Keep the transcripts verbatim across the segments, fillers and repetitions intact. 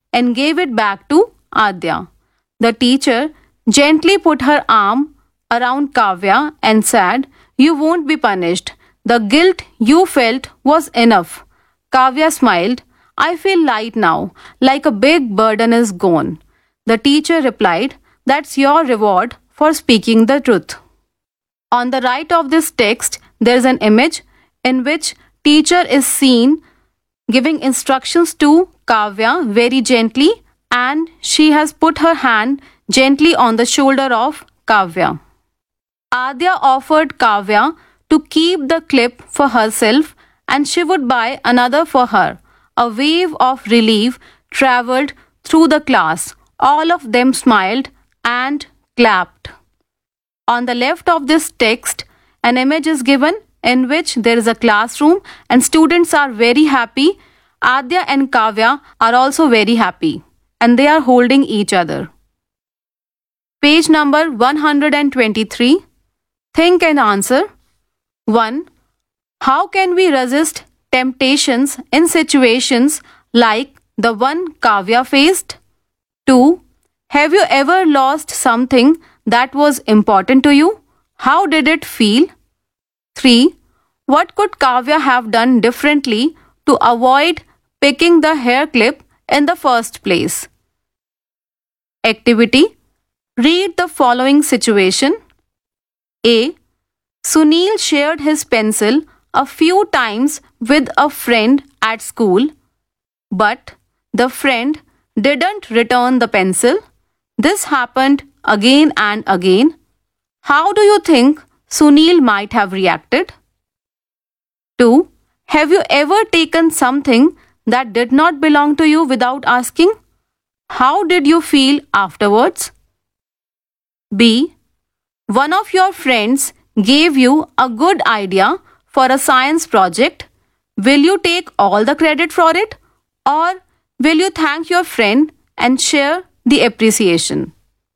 and gave it back to Adya. The teacher gently put her arm around Kavya and said, "You won't be punished. The guilt you felt was enough." Kavya smiled. "I feel light now, like a big burden is gone." The teacher replied, "That's your reward for speaking the truth." On the right of this text, there is an image in which teacher is seen giving instructions to Kavya very gently, and she has put her hand gently on the shoulder of Kavya. Adya offered Kavya to keep the clip for herself and she would buy another for her. A wave of relief traveled through the class. All of them smiled and clapped. On the left of this text, an image is given in which there is a classroom and students are very happy. Adya and Kavya are also very happy and they are holding each other. Page number one hundred twenty-three. Think and answer. one. How can we resist temptations in situations like the one Kavya faced? two. Have you ever lost something that was important to you? How did it feel? three. What could Kavya have done differently to avoid picking the hair clip in the first place? Activity. Read the following situation. A. Sunil shared his pencil a few times with a friend at school, but the friend didn't return the pencil. This happened again and again. How do you think Sunil might have reacted? two. Have you ever taken something that did not belong to you without asking? How did you feel afterwards? B. One of your friends gave you a good idea for a science project. Will you take all the credit for it, or will you thank your friend and share the appreciation?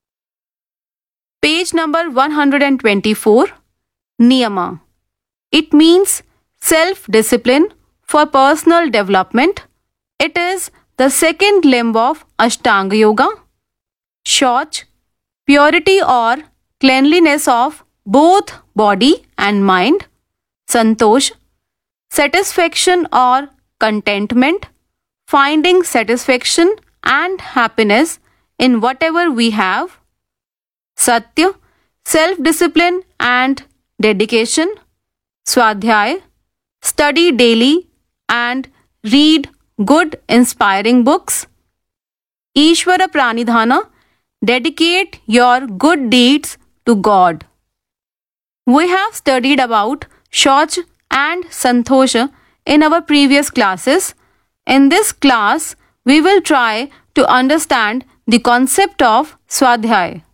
Page number one hundred twenty-four. Niyama. It means self-discipline for personal development. It is the second limb of Ashtanga Yoga. Shauch, purity or cleanliness of both body and mind. Santosh, satisfaction or contentment, finding satisfaction and happiness in whatever we have. Satya, self-discipline and dedication. Swadhyay, study daily and read good inspiring books. Ishvara Pranidhana, dedicate your good deeds to God. We have studied about Shauch and Santosha in our previous classes. In this class, we will try to understand the concept of Swadhyay.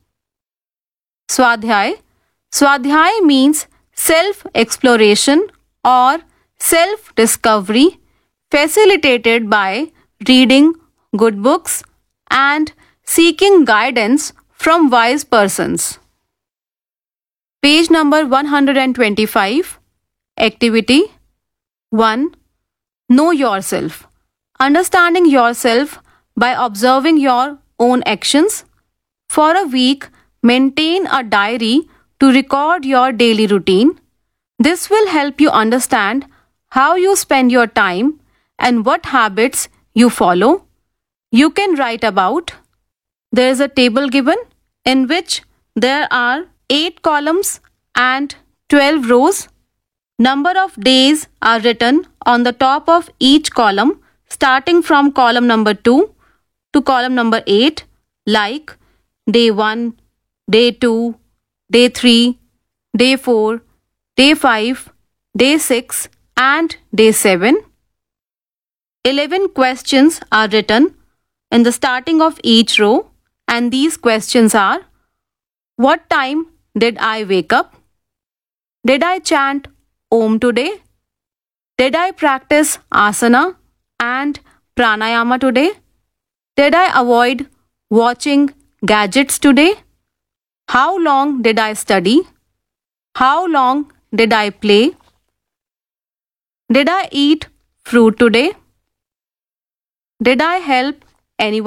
Swadhyay. Swadhyay means self-exploration or self-discovery facilitated by reading good books and seeking guidance from wise persons. Page number one hundred twenty-five. Activity one. Know yourself. Understanding yourself by observing your own actions. For a week, maintain a diary to record your daily routine. This will help you understand how you spend your time and what habits you follow. You can write about. There is a table given in which there are eight columns and twelve rows. Number of days are written on the top of each column, starting from column number two to column number eight, like day one, day two, day three, day four, day five, day six, and day seven. eleven questions are written in the starting of each row, and these questions are: what time did I wake up? Did I chant Om today? Did I practice asana and pranayama today? Did I avoid watching gadgets today? How long did I study? How long did I play? Did I eat fruit today? Did I help anyone?